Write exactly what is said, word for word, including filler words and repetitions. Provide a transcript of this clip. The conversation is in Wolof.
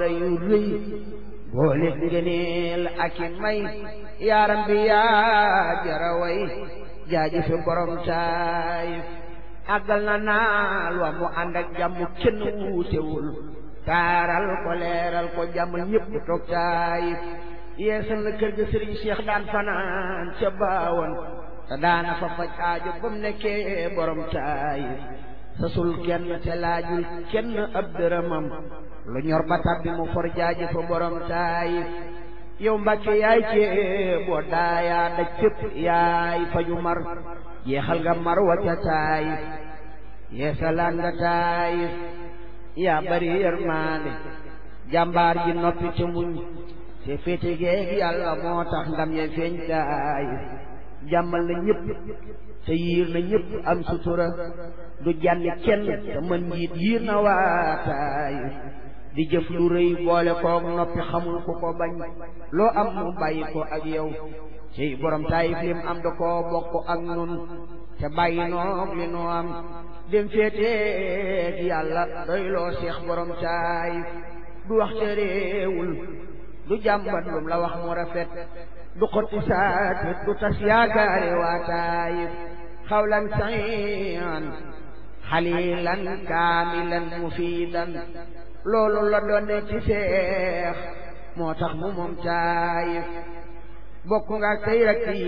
yu rëy boole ngëneel ak i may yaaram bi yaa jaraway jaajëfe borom Taayif àggal na naal wa mu ànd ak jàmm kenn wuutewul taaral ko leeral ko jàmmal ñépp toog Taayif yeesal na kër ga sëriñ Cheikh daan fanaan ca baawoon te daana fa faj aajo ba mu nekkee borom Taayif sasul kenn te laajul kenn ab dërëmam lu ñor ba tàbbi mu for jaaji fa borom Taayif yow Mbàkke yaay cee boo daayaa daj fépp yaay faju mar jeexal nga mar wa ca Taayif yeesalaan nga Taayif yaa bari yërmaande jàmbaar ji noppi te muñ te féete geeg yàlla moo tax ndam ye feeñ Taayif jàmmal na ñëpp te yiir na ñëpp am sutura du jànni kenn te mën njiit yiir na waa Taayif di jëf lu rëy boole koog noppi xamul ku ko bañ loo am mu bàyyi ko ak yow ci borom Taayif lim am da koo bokk ak nun te bàyyi noog li nu am dem féeteeg yàlla doy loo seex borom Taayif du wax te réewul du jàmbat lum la wax mu rafet du xotti saatit du tas yaakaare waa Taayif xawlan saxihan xalilan kaamilan mufiidan loolu la doone ci seex moo tax mu moom Taayif bokk nga tey rek